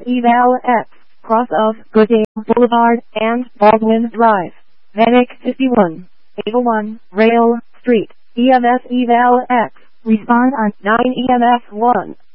Eval X, cross of Goodale Boulevard and Baldwin Drive, Vanek 51, 801, Rail Street, EMS Eval X, respond on 9 EMS 1.